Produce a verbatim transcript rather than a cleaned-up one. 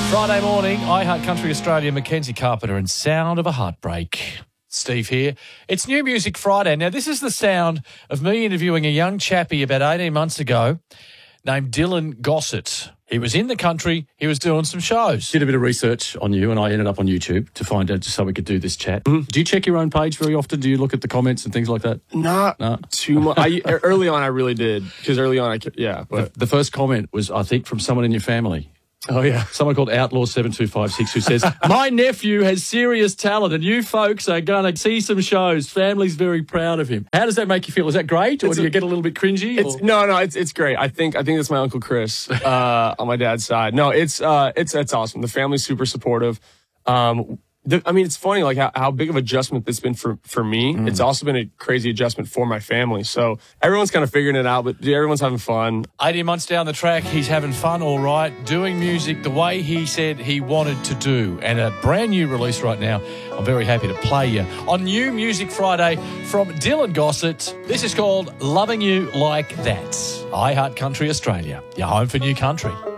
Friday morning, I Heart Country Australia, Mackenzie Carpenter and Sound of a Heartbreak. Steve here. It's New Music Friday. Now, this is the sound of me interviewing a young chappie about eighteen months ago named Dylan Gossett. He was in the country. He was doing some shows. Did a bit of research on you, and I ended up on YouTube to find out just so we could do this chat. Mm. Do you check your own page very often? Do you look at the comments and things like that? Not no. too much. I, early on, I really did, because early on, I yeah. But the, the first comment was, I think, from someone in your family. Oh, yeah. Someone called Outlaw seven two five six who says, my nephew has serious talent and you folks are going to see some shows. Family's very proud of him. How does that make you feel? Is that great, or it's do a, you get a little bit cringy? It's, no, no, it's it's great. I think I think that's my Uncle Chris uh, on my dad's side. No, it's uh, it's it's awesome. The family's super supportive. Um, the, I mean, it's funny, like how, how big of adjustment this has been for, for me. Mm. It's also been a crazy adjustment for my family. So everyone's kind of figuring it out, but everyone's having fun. eighteen months down the track, he's having fun, all right, doing music the way he said he wanted to do. And a brand new release right now, I'm very happy to play you on New Music Friday from Dylan Gossett. This is called Loving You Like That. I Heart Country Australia, your home for new country.